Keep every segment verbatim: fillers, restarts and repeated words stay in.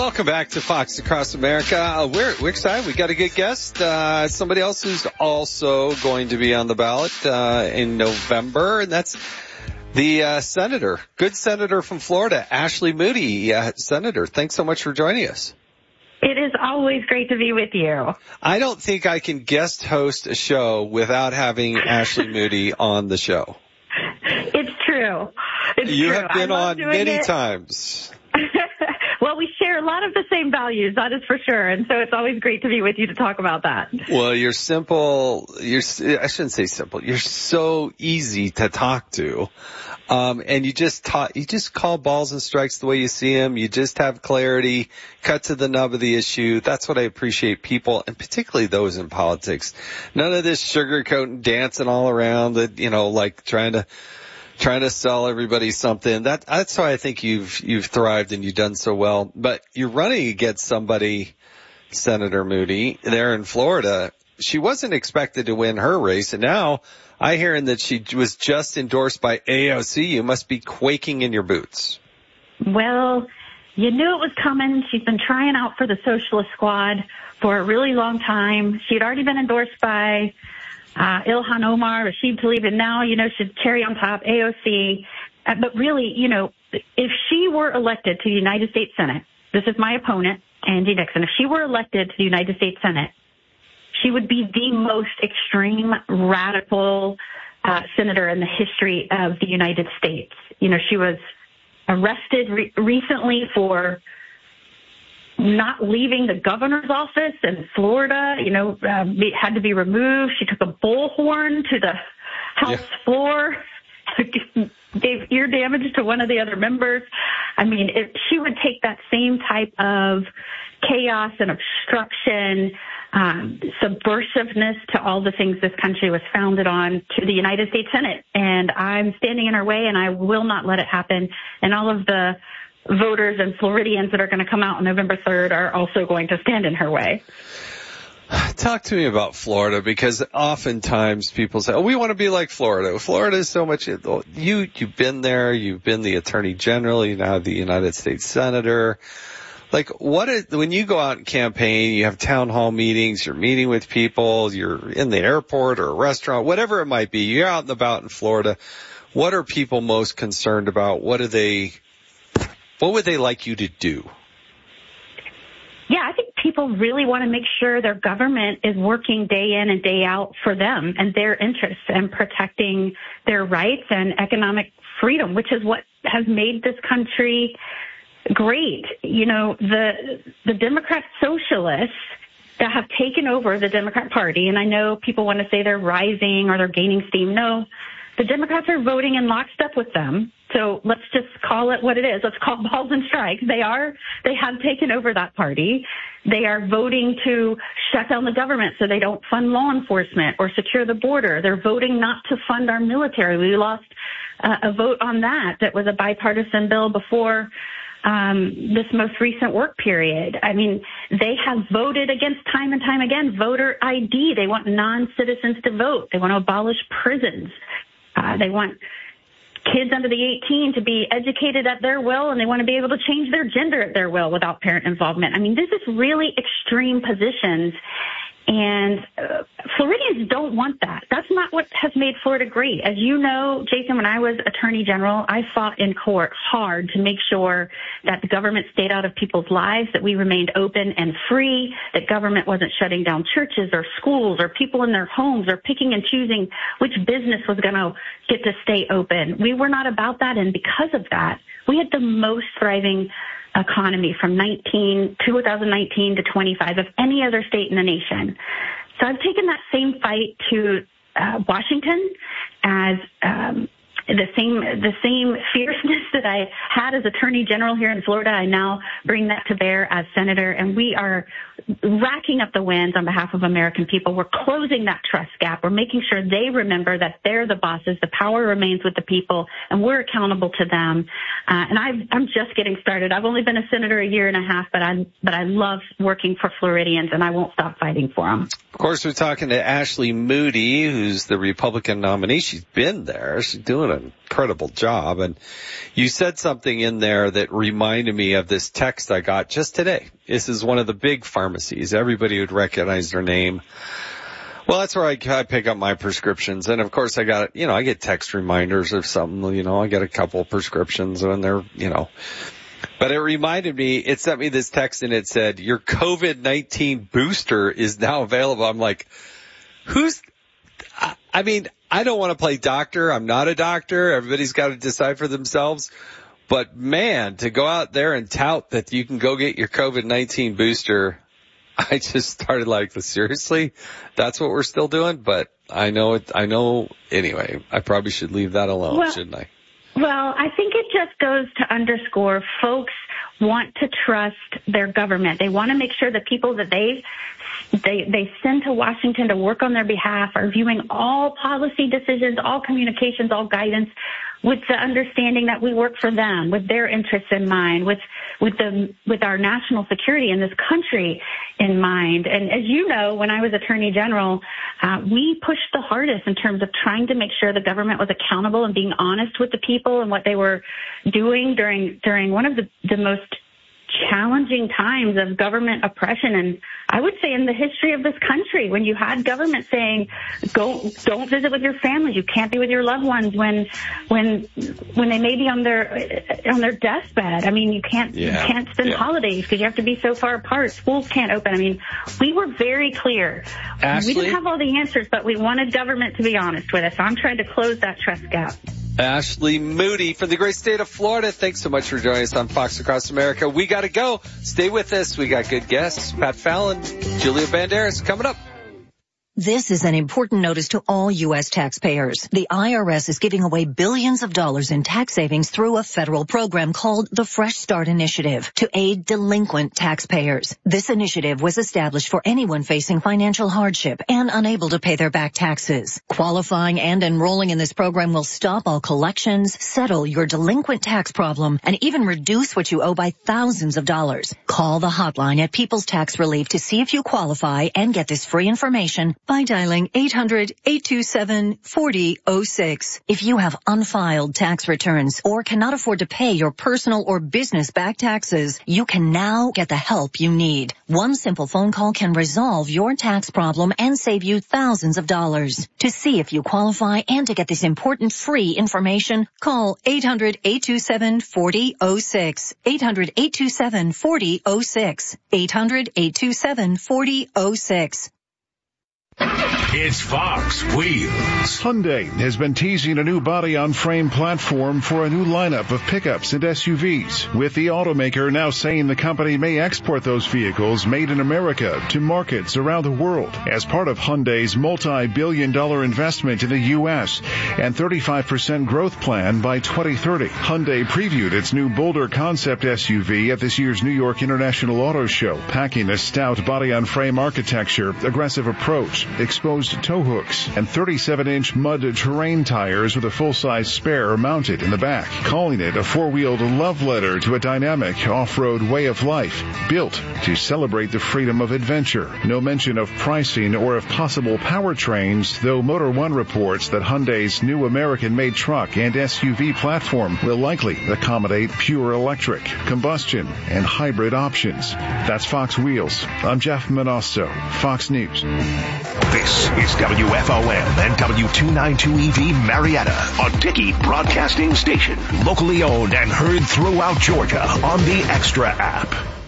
Welcome back to Fox Across America. Uh, we're, we're excited. We got a good guest, uh, somebody else who's also going to be on the ballot uh, in November, and that's the uh, senator, good senator from Florida, Ashley Moody. Uh, Senator, thanks so much for joining us. It is always great to be with you. I don't think I can guest host a show without having Ashley Moody on the show. It's true. It's you true. have been on many it. times. Well, we share a lot of the same values, that is for sure. And so it's always great to be with you to talk about that. Well, you're simple. You're, I shouldn't say simple. You're so easy to talk to. Um, and you just talk, you just call balls and strikes the way you see them. You just have clarity, cut to the nub of the issue. That's what I appreciate people, and particularly those in politics. None of this sugarcoating, dancing all around that, you know, like trying to, trying to sell everybody something. That, that's why I think you've, you've thrived and you've done so well. But you're running against somebody, Senator Moody, there in Florida. She wasn't expected to win her race, and now I hearing that she was just endorsed by A O C. You must be quaking in your boots. Well, you knew it was coming. She's been trying out for the Socialist Squad for a really long time. She had already been endorsed by uh, Ilhan Omar, Rashid Tlaib, and now, you know, she's cherry on top, A O C. Uh, but really, you know, if she were elected to the United States Senate, this is my opponent, Angie Nixon, if she were elected to the United States Senate, she would be the most extreme, radical uh, senator in the history of the United States. You know, she was arrested re- recently for not leaving the governor's office in Florida, you know, uh, had to be removed. She took a bullhorn to the House yeah. floor, gave ear damage to one of the other members. I mean, if she would take that same type of chaos and obstruction, um, subversiveness to all the things this country was founded on to the United States Senate. And I'm standing in her way, and I will not let it happen. And all of the voters and Floridians that are going to come out on November third are also going to stand in her way. Talk to me about Florida, because oftentimes people say, oh, we want to be like Florida. Florida is so much, you, you've been there, you've been the Attorney General, you're now the United States Senator. Like, what is, when you go out and campaign, you have town hall meetings, you're meeting with people, you're in the airport or a restaurant, whatever it might be, you're out and about in Florida. What are people most concerned about? What are they, what would they like you to do? Yeah, I think people really want to make sure their government is working day in and day out for them and their interests and protecting their rights and economic freedom, which is what has made this country great. You know, the the Democrat socialists that have taken over the Democrat Party, and I know people want to say they're rising or they're gaining steam. No, the Democrats are voting in lockstep with them. So let's just call it what it is. Let's call balls and strikes. They are, they have taken over that party. They are voting to shut down the government so they don't fund law enforcement or secure the border. They're voting not to fund our military. We lost uh, a vote on that. That was a bipartisan bill before um, this most recent work period. I mean, they have voted against time and time again voter I D. They want non-citizens to vote. They want to abolish prisons. Uh, they want kids under the eighteen to be educated at their will, and they want to be able to change their gender at their will without parent involvement. I mean, this is really extreme positions, and uh, Floridians don't want that. That's not what has made Florida great. As you know, Jason, when I was Attorney General, I fought in court hard to make sure that the government stayed out of people's lives, that we remained open and free, that government wasn't shutting down churches or schools or people in their homes or picking and choosing which business was going to get to stay open. We were not about that, and because of that, we had the most thriving economy from nineteen, two thousand nineteen to twenty-five of any other state in the nation. So I've taken that same fight to uh, Washington as um, the same the same fierceness that I had as Attorney General here in Florida. I now bring that to bear as Senator, and we are racking up the wins on behalf of American people. We're closing that trust gap. We're making sure they remember that they're the bosses. The power remains with the people, and we're accountable to them. Uh, and I've, I'm just getting started. I've only been a senator a year and a half, but I but I love working for Floridians, and I won't stop fighting for them. Of course, we're talking to Ashley Moody, who's the Republican nominee. She's been there. She's doing a an incredible job. And you said something in there that reminded me of this text I got just today. This is one of the big pharmacies. Everybody would recognize their name. Well, that's where I, I pick up my prescriptions. And of course I got, you know, I get text reminders of something, you know, I get a couple prescriptions when they're, you know, but it reminded me, it sent me this text and it said, your COVID nineteen booster is now available. I'm like, who's, I, I mean, I don't want to play doctor. I'm not a doctor. Everybody's got to decide for themselves. But man, to go out there and tout that you can go get your COVID nineteen booster, I just started like, seriously? That's what we're still doing? But I know it, I know, anyway, I probably should leave that alone, well, shouldn't I? Well, I think it just goes to underscore folks want to trust their government. They want to make sure the people that they they they send to Washington to work on their behalf are viewing all policy decisions, all communications, all guidance with the understanding that we work for them, with their interests in mind, with with the with our national security in this country in mind. And as you know, when I was Attorney General, uh, we pushed the hardest in terms of trying to make sure the government was accountable and being honest with the people and what they were doing during during one of the, the most challenging times of government oppression, and I would say in the history of this country, when you had government saying, "Go, don't visit with your family. You can't be with your loved ones when, when, when they may be on their on their deathbed. I mean, you can't yeah. you can't spend yeah. holidays because you have to be so far apart. Schools can't open. I mean, we were very clear. Ashley? We didn't have all the answers, but we wanted government to be honest with us. So I'm trying to close that trust gap. Ashley Moody from the great state of Florida. Thanks so much for joining us on Fox Across America. We got to go. Stay with us. We got good guests. Pat Fallon, Julia Banderas coming up. This is an important notice to all U S taxpayers. The I R S is giving away billions of dollars in tax savings through a federal program called the Fresh Start Initiative to aid delinquent taxpayers. This initiative was established for anyone facing financial hardship and unable to pay their back taxes. Qualifying and enrolling in this program will stop all collections, settle your delinquent tax problem, and even reduce what you owe by thousands of dollars. Call the hotline at People's Tax Relief to see if you qualify and get this free information by dialing eight hundred, eight two seven, four zero zero six. If you have unfiled tax returns or cannot afford to pay your personal or business back taxes, you can now get the help you need. One simple phone call can resolve your tax problem and save you thousands of dollars. To see if you qualify and to get this important free information, call eight hundred, eight two seven, four zero zero six. eight hundred, eight two seven, four zero zero six. eight hundred, eight two seven, four zero zero six. It's Fox Wheels. Hyundai has been teasing a new body-on-frame platform for a new lineup of pickups and S U Vs, with the automaker now saying the company may export those vehicles made in America to markets around the world as part of Hyundai's multi-billion dollar investment in the U S and thirty-five percent growth plan by twenty thirty. Hyundai previewed its new Boulder concept S U V at this year's New York International Auto Show, packing a stout body-on-frame architecture, aggressive approach, exposed tow hooks, and thirty-seven inch mud terrain tires with a full-size spare mounted in the back, calling it a four-wheeled love letter to a dynamic off-road way of life, built to celebrate the freedom of adventure. No mention of pricing or of possible powertrains, though Motor One reports that Hyundai's new American-made truck and S U V platform will likely accommodate pure electric, combustion, and hybrid options. That's Fox Wheels. I'm Jeff Manasso, Fox News. This is W F O M and W two ninety-two E V Marietta, a Dickey Broadcasting station, locally owned and heard throughout Georgia on the Extra app.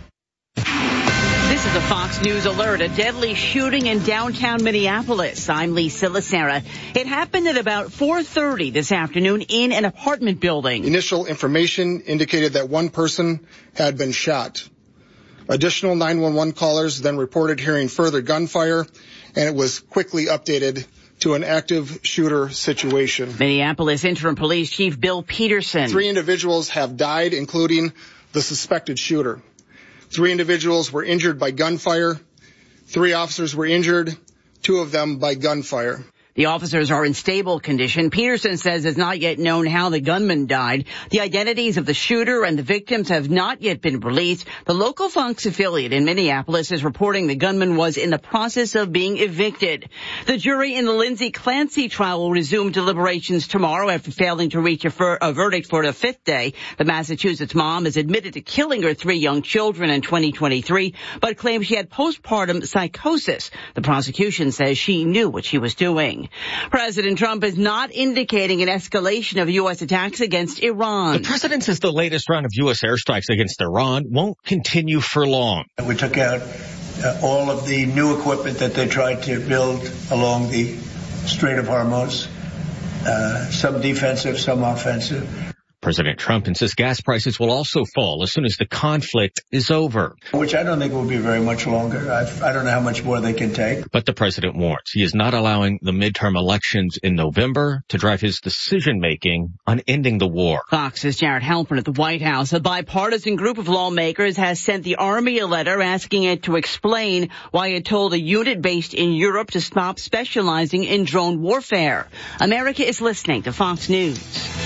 This is a Fox News alert, a deadly shooting in downtown Minneapolis. I'm Lee Silasera. It happened at about four thirty this afternoon in an apartment building. Initial information indicated that one person had been shot. Additional nine one one callers then reported hearing further gunfire, and it was quickly updated to an active shooter situation. Minneapolis Interim Police Chief Bill Peterson. Three individuals have died, including the suspected shooter. Three individuals were injured by gunfire. Three officers were injured, two of them by gunfire. The officers are in stable condition. Peterson says it's not yet known how the gunman died. The identities of the shooter and the victims have not yet been released. The local Fox affiliate in Minneapolis is reporting the gunman was in the process of being evicted. The jury in the Lindsay Clancy trial will resume deliberations tomorrow after failing to reach a, fir- a verdict for the fifth day. The Massachusetts mom is admitted to killing her three young children in twenty twenty-three, but claims she had postpartum psychosis. The prosecution says she knew what she was doing. President Trump is not indicating an escalation of U S attacks against Iran. The president says the latest round of U S airstrikes against Iran won't continue for long. We took out uh, all of the new equipment that they tried to build along the Strait of Hormuz, uh, some defensive, some offensive. President Trump insists gas prices will also fall as soon as the conflict is over. Which I don't think will be very much longer. I've, I don't know how much more they can take. But the president warns he is not allowing the midterm elections in November to drive his decision-making on ending the war. Fox's Jared Halpern at the White House. A bipartisan group of lawmakers has sent the Army a letter asking it to explain why it told a unit based in Europe to stop specializing in drone warfare. America is listening to Fox News.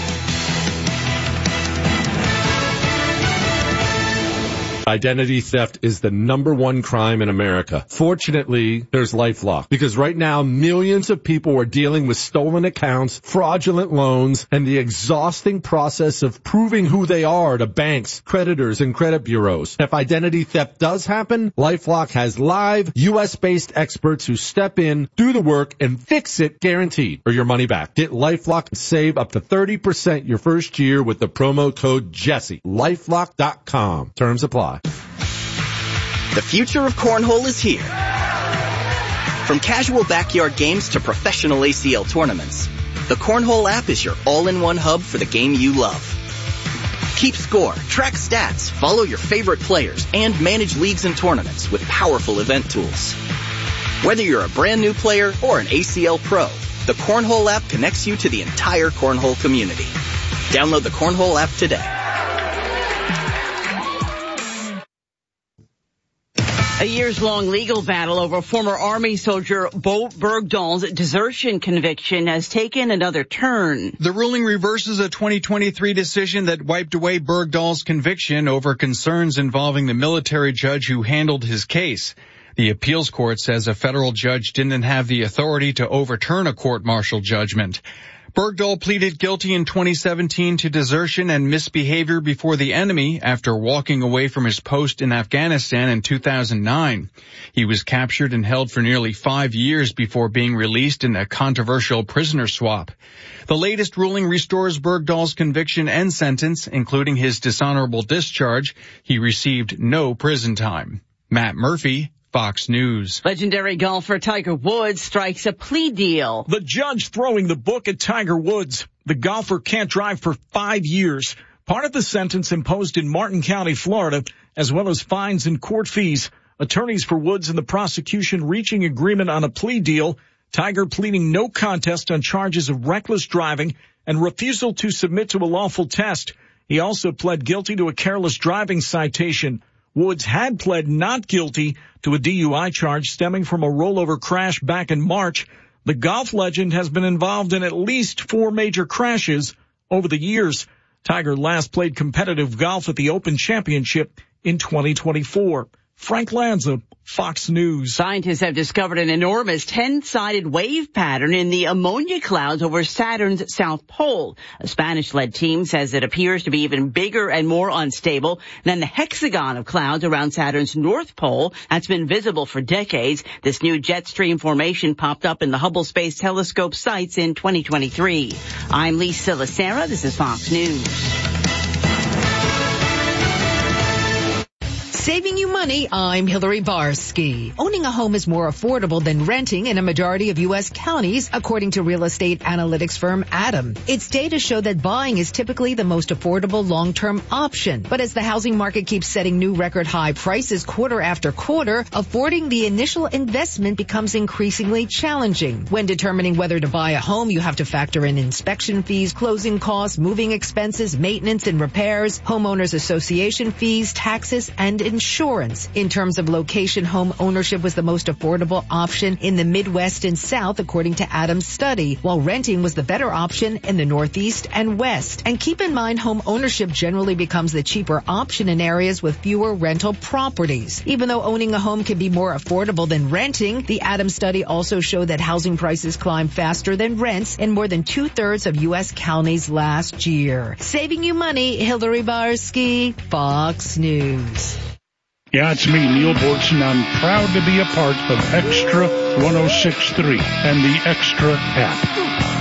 Identity theft is the number one crime in America. Fortunately, there's LifeLock, because right now millions of people are dealing with stolen accounts, fraudulent loans, and the exhausting process of proving who they are to banks, creditors, and credit bureaus. If identity theft does happen, LifeLock has live U S-based experts who step in, do the work, and fix it guaranteed, or your money back. Get LifeLock and save up to thirty percent your first year with the promo code Jesse. LifeLock dot com. Terms apply. The future of cornhole is here. From casual backyard games to professional A C L tournaments, the Cornhole app is your all-in-one hub for the game you love. Keep score, track stats, follow your favorite players, and manage leagues and tournaments with powerful event tools. Whether you're a brand new player or an A C L pro, the Cornhole app connects you to the entire cornhole community. Download the Cornhole app today. A years-long legal battle over former Army soldier Bo Bergdahl's desertion conviction has taken another turn. The ruling reverses a twenty twenty-three decision that wiped away Bergdahl's conviction over concerns involving the military judge who handled his case. The appeals court says a federal judge didn't have the authority to overturn a court-martial judgment. Bergdahl pleaded guilty in twenty seventeen to desertion and misbehavior before the enemy after walking away from his post in Afghanistan in two thousand nine. He was captured and held for nearly five years before being released in a controversial prisoner swap. The latest ruling restores Bergdahl's conviction and sentence, including his dishonorable discharge. He received no prison time. Matt Murphy, Fox News. Legendary golfer Tiger Woods strikes a plea deal. The judge throwing the book at Tiger Woods. The golfer can't drive for five years. Part of the sentence imposed in Martin County, Florida, as well as fines and court fees. Attorneys for Woods and the prosecution reaching agreement on a plea deal. Tiger pleading no contest on charges of reckless driving and refusal to submit to a lawful test. He also pled guilty to a careless driving citation. Woods had pled not guilty to a D U I charge stemming from a rollover crash back in March. The golf legend has been involved in at least four major crashes over the years. Tiger last played competitive golf at the Open Championship in twenty twenty-four. Frank Lanza, Fox News. Scientists have discovered an enormous ten-sided wave pattern in the ammonia clouds over Saturn's south pole. A Spanish-led team says it appears to be even bigger and more unstable than the hexagon of clouds around Saturn's north pole that's been visible for decades. This new jet stream formation popped up in the Hubble Space Telescope sites in twenty twenty-three. I'm Lisa Lacera. This is Fox News. Saving you money, I'm Hillary Barsky. Owning a home is more affordable than renting in a majority of U S counties, according to real estate analytics firm Adam. Its data show that buying is typically the most affordable long-term option. But as the housing market keeps setting new record high prices quarter after quarter, affording the initial investment becomes increasingly challenging. When determining whether to buy a home, you have to factor in inspection fees, closing costs, moving expenses, maintenance and repairs, homeowners association fees, taxes, and insurance. In terms of location, home ownership was the most affordable option in the Midwest and South, according to Adam's study, while renting was the better option in the Northeast and West. And keep in mind, home ownership generally becomes the cheaper option in areas with fewer rental properties. Even though owning a home can be more affordable than renting, the Adams study also showed that housing prices climbed faster than rents in more than two-thirds of U S counties last year. Saving you money, Hillary Barsky, Fox News. Yeah, it's me, Neil Bortson. I'm proud to be a part of Extra one oh six point three and the Extra app.